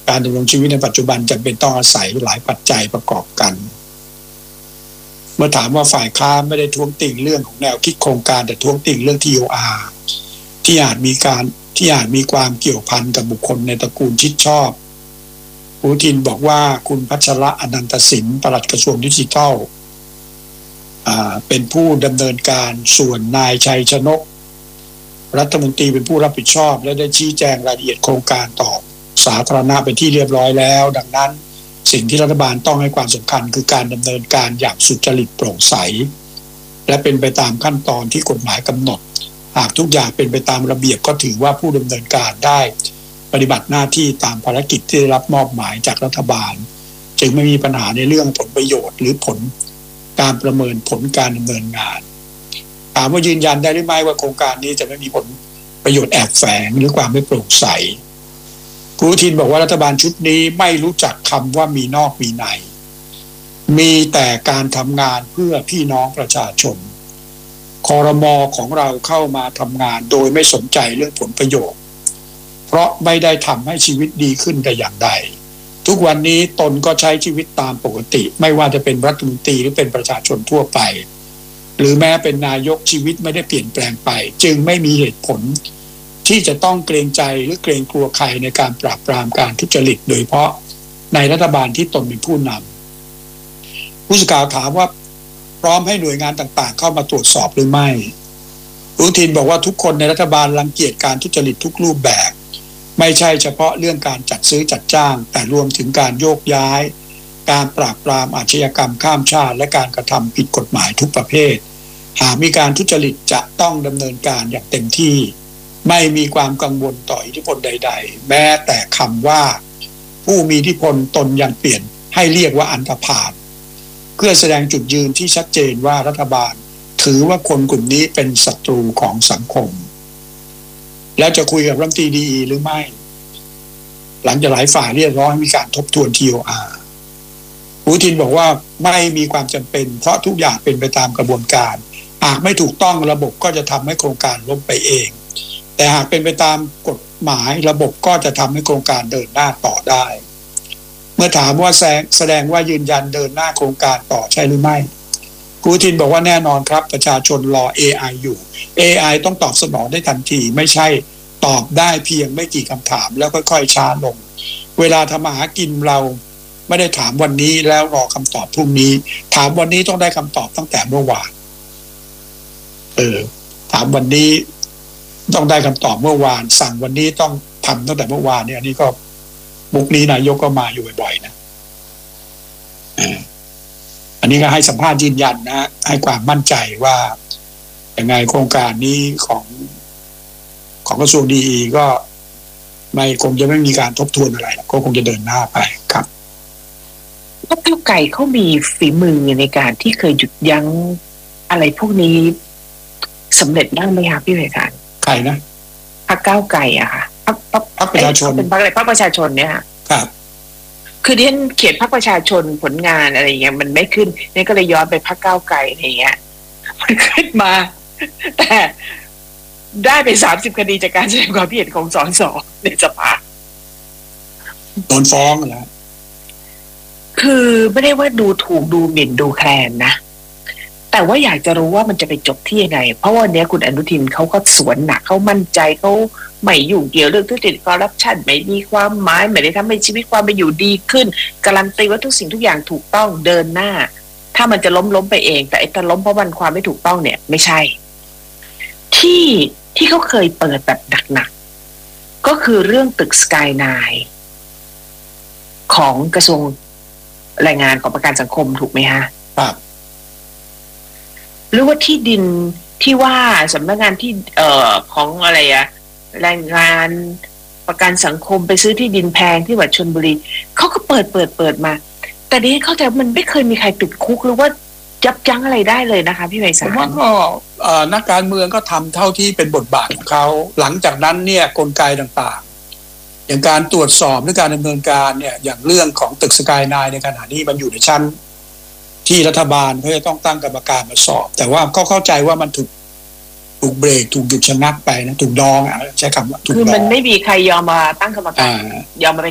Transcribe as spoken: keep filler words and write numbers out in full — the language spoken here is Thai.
การดำรงชีวิตในปัจจุบันจำเป็นต้องอาศัยหลายปัจจัยประกอบกันเมื่อถามว่าฝ่ายค้านไม่ได้ท้วงติ่งเรื่องของแนวคิดโครงการแต่ท้วงติ่งเรื่อง ที โอ อาร์ ที่อาจมีการที่อาจมีความเกี่ยวพันกับบุคคลในตระกูลชิดชอบอนุทินบอกว่าคุณพัชระอนันตสินปลัดกระทรวงดิจิทัลเป็นผู้ดำเนินการส่วนนายชัยชนกรัฐมนตรีเป็นผู้รับผิดชอบและได้ชี้แจงรายละเอียดโครงการต่อสาธารณะเป็นที่เรียบร้อยแล้วดังนั้นสิ่งที่รัฐบาลต้องให้ความสำคัญคือการดำเนินการอย่างสุจริตโปร่งใสและเป็นไปตามขั้นตอนที่กฎหมายกำหนดหากทุกอย่างเป็นไปตามระเบียบก็ถือว่าผู้ดำเนินการได้ปฏิบัติหน้าที่ตามภารกิจที่ได้รับมอบหมายจากรัฐบาลจึงไม่มีปัญหาในเรื่องผลประโยชน์หรือผลการประเมินผลการดำเนินงานถามว่ายืนยันได้หรือไม่ว่าโครงการนี้จะไม่มีผลประโยชน์แอบแฝงหรือความไม่โปร่งใสคุณอนุทินบอกว่ารัฐบาลชุดนี้ไม่รู้จักคำว่ามีนอกมีในมีแต่การทำงานเพื่อพี่น้องประชาชนครม.ของเราเข้ามาทำงานโดยไม่สนใจเรื่องผลประโยชน์เพราะไม่ได้ทำให้ชีวิตดีขึ้นแต่อย่างใดทุกวันนี้ตนก็ใช้ชีวิตตามปกติไม่ว่าจะเป็นรัฐมนตรีหรือเป็นประชาชนทั่วไปหรือแม้เป็นนายกชีวิตไม่ได้เปลี่ยนแปลงไปจึงไม่มีเหตุผลที่จะต้องเกรงใจหรือเกรงกลัวใครในการปราบปรามการทุจริตโดยเฉพาะในรัฐบาลที่ตนเป็นผู้นำผู้สื่อข่าวถามว่าพร้อมให้หน่วยงานต่างๆเข้ามาตรวจสอบหรือไม่อนุทินบอกว่าทุกคนในรัฐบาลรังเกียจการทุจริตทุกรูปแบบไม่ใช่เฉพาะเรื่องการจัดซื้อจัดจ้างแต่รวมถึงการโยกย้ายการปราบปรามอาชญากรรมข้ามชาติและการกระทำผิดกฎหมายทุกประเภทหากมีการทุจริตจะต้องดำเนินการอย่างเต็มที่ไม่มีความกังวลต่ออิทธิพลใดๆแม้แต่คำว่าผู้มีอิทธิพลตนยังเปลี่ยนให้เรียกว่าอันธพาลเพื่อแสดงจุดยืนที่ชัดเจนว่ารัฐบาลถือว่าคนกลุ่มนี้เป็นศัตรูของสังคมแล้วจะคุยกับรัฐมนตรีดีหรือไม่หลังจากหลายฝ่ายเรียกร้องให้มีการทบทวน ที โอ อาร์ อนุทินบอกว่าไม่มีความจำเป็นเพราะทุกอย่างเป็นไปตามกระบวนการหากไม่ถูกต้องระบบก็จะทำให้โครงการล้มไปเองแต่หากเป็นไปตามกฎหมายระบบก็จะทำให้โครงการเดินหน้าต่อได้เมื่อถามว่าแสดงว่ายืนยันเดินหน้าโครงการต่อใช่หรือไม่อนุทินบอกว่าแน่นอนครับประชาชนรอ เอ ไอ อยู่ เอ ไอ ต้องตอบสนองได้ทันทีไม่ใช่ตอบได้เพียงไม่กี่คำถามแล้วค่อยๆช้าลงเวลาทำมาหากินเราไม่ได้ถามวันนี้แล้วรอคำตอบพรุ่งนี้ถามวันนี้ต้องได้คำตอบตั้งแต่เมื่อวานเออถามวันนี้ต้องได้คำตอบเมื่อวานสั่งวันนี้ต้องทำตั้งแต่เมื่อวานเนี่ยอันนี้ก็มุกนี้นายกก็มาอยู่บ่อยๆนะอันนี้ก็ให้สัมภาษณ์ยืนยันนะให้ความมั่นใจว่ายังไงโครงการนี้ของของกระทรวงดีก็ไม่คงจะไม่มีการทบทวนอะไรก็คงจะเดินหน้าไปครับพรรคก้าวไกลเขามีฝีมือในการที่เคยหยุดยั้งอะไรพวกนี้สำเร็จบ้างไหมคะพี่เวชานใครนะพรรคก้าวไกลอะค่ะพรรคพรรคประชาชนเป็นพรรคอะไรพรรคประชาชนเนี่ยครับคือที่ฉันเขียนพรรคประชาชนผลงานอะไรอย่างเงี้ยมันไม่ขึ้นนี่ก็เลยย้อนไปพรรคก้าวไกลอะไรอย่างเงี้ยมันขึ้นมาแต่ได้ไปสามสิบคดีจากการแสดงความคิดเห็นของสสในสภาโดนฟ้องแล้วคือไม่ได้ว่าดูถูกดูหมิ่นดูแคลนนะแต่ว่าอยากจะรู้ว่ามันจะไปจบที่ยังไงเพราะว่าเนี้ยคุณอนุทินเขาก็สวนหนักเขามั่นใจเขาไม่ยุ่งเกี่ยวเรื่องทุจริตคอร์รัปชันไม่มีความหมายไม่ได้ทำให้ชีวิตความเป็นอยู่ดีขึ้นการันตีว่าทุกสิ่งทุกอย่างถูกต้องเดินหน้าถ้ามันจะล้มล้มไปเองแต่ไอ้ถ้าล้มเพราะมันความไม่ถูกต้องเนี่ยไม่ใช่ที่ที่เขาเคยเปิดแบบหนักๆก็คือเรื่องตึกสกายไนน์ของกระทรวงแรงงานของประกันสังคมถูกไหมฮะครับหรือว่าที่ดินที่ว่าสำนักงานที่เอ่อของอะไรอะแรงงานประกันสังคมไปซื้อที่ดินแพงที่จังหวัดชลบุรีเขาก็เปิดเปิดเปิดมาแต่นี้เข้าใจมันไม่เคยมีใครติดคุกหรือว่ายับยั้งอะไรได้เลยนะคะพี่ไพศาลผมว่าก็นักการเมืองก็ทำเท่าที่เป็นบทบาทของเขาหลังจากนั้นเนี่ยกลไกต่างๆอย่างการตรวจสอบหรือการดำเนินการเนี่ยอย่างเรื่องของตึกสกายไนน์ในขณะนี้มันอยู่ในชั้นที่รัฐบาลเขาจะต้องตั้งกรรมการมาสอบแต่ว่าก็เข้าใจว่ามันถูกถูกเบรกถูกหยุดชะงักไปนะถูกดองอ่ะใช้คำว่าถูกดองคือมันไม่มีใครยอมมาตั้งกรรมการยอมมา